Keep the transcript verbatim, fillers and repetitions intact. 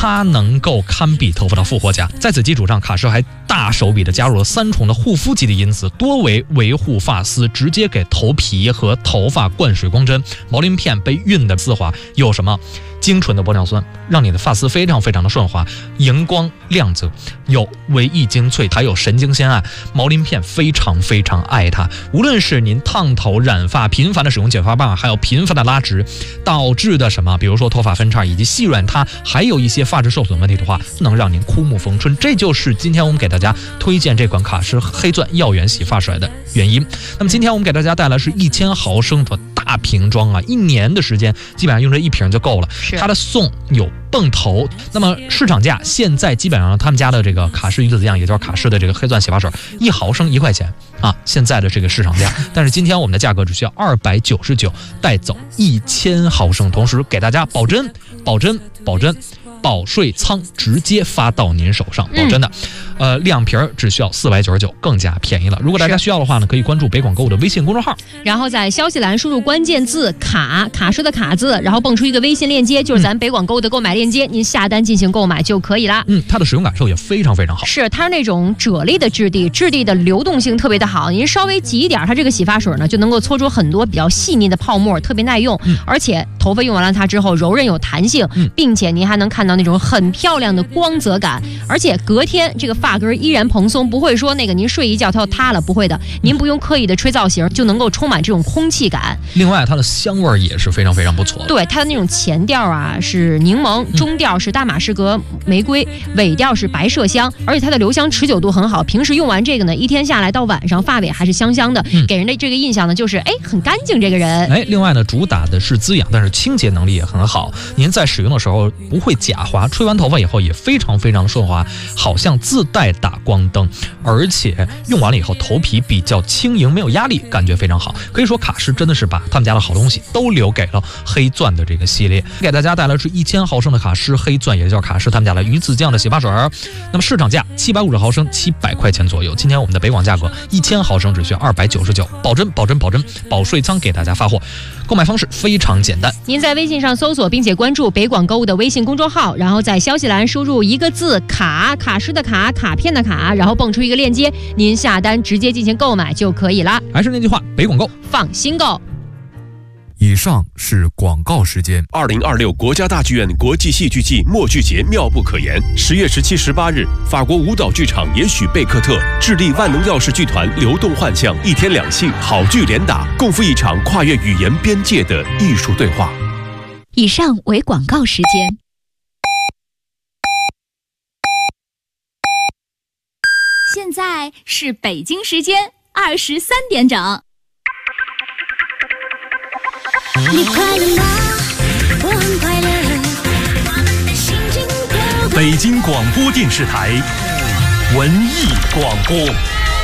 它能够堪比头发的复活甲。在此基础上，卡诗还大手笔的加入了三重的护肤级的因子，多维维护发丝，直接给头皮和头发灌水光针。毛鳞片被熨的丝滑，有什么精纯的玻尿酸，让你的发丝非常非常的顺滑，荧光亮泽，有维 E 精粹，还有神经酰胺。毛鳞片非常非常爱它，无论是您烫头、染发、频繁的使用剪发棒，还有频繁的拉直导致的什么，比如说脱发分叉以及细软塌，还有一些发质受损问题的话，能让您枯木逢春。这就是今天我们给大家推荐这款卡诗黑钻耀眼洗发水的原因。那么今天我们给大家带来是一千毫升的大瓶装啊，一年的时间基本上用这一瓶就够了。它的送有泵头，那么市场价现在基本上他们家的这个卡诗鱼子酱，也就是卡诗的这个黑钻洗发水，一毫升一块钱啊，现在的这个市场价。但是今天我们的价格只需要二百九十九，带走一千毫升，同时给大家保真、保真、保真。保税仓直接发到您手上，保真的，呃，两瓶只需要四百九十九，更加便宜了。如果大家需要的话呢，可以关注北广购物的微信公众号， 然后在消息栏输入关键字卡卡诗的卡字，然后蹦出一个微信链接，就是咱北广购物的购买链接，您下单进行购买就可以啦。 嗯，它的使用感受也非常非常好， 是它是那种啫喱的质地，质地的流动性特别的好，您稍微挤一点，它这个洗发水呢就能够搓出很多比较细腻的泡沫，特别耐用，嗯、而且头发用完了它之后柔韧有弹性，嗯、并且您还能看到那种很漂亮的光泽感，而且隔天这个发根依然蓬松，不会说那个您睡一觉它就塌了，不会的，您不用刻意的吹造型就能够充满这种空气感。 另外它的香味也是非常非常不错的， 对，它的那种前调啊是柠檬，中调是大马士革玫瑰，尾调是白麝香，而且它的留香持久度很好，平时用完这个呢，一天下来到晚上发尾还是香香的，嗯、给人的这个印象呢就是哎很干净这个人。 哎，另外呢主打的是滋养，但是清洁能力也很好，您在使用的时候不会假滑，吹完头发以后也非常非常顺滑，好像自带打光灯，而且用完了以后头皮比较轻盈，没有压力，感觉非常好。可以说卡诗真的是把他们家的好东西都留给了黑钻的这个系列，给大家带来是一千毫升的卡诗黑钻，也叫卡诗他们家的鱼子酱的洗发水。那么市场价七百五十毫升七百块钱左右，今天我们的北广价格一千毫升只需要二百九十九，保真保真保真，保税仓给大家发货。购买方式非常简单， 您在微信上搜索并且关注北广购物的微信公众号，然后在消息栏输入一个字卡，卡诗的卡，卡片的卡，然后蹦出一个链接，您下单直接进行购买就可以了。 还是那句话，北广购放心购。 以上是广告时间。 二零二六国家大剧院国际戏剧季默剧节妙不可言。十月十七、十八日，法国舞蹈剧场也许贝克特、智利万能钥匙剧团流动幻象，一天两戏，好剧连打，共赴一场跨越语言边界的艺术对话。 以上为广告时间。现在是北京时间二十三点整。 你快乐吗？我很快乐。我们的心情都北京广播电视台文艺广播。